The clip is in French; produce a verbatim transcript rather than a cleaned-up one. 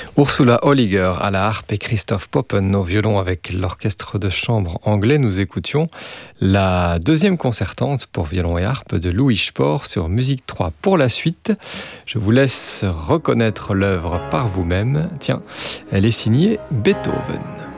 Ursula Holliger à la harpe et Christoph Poppen au violon avec l'orchestre de chambre anglais. Nous écoutions la deuxième concertante pour violon et harpe de Louis Spohr sur Musique trois. Pour la suite, je vous laisse reconnaître l'œuvre par vous-même. Tiens, elle est signée Beethoven.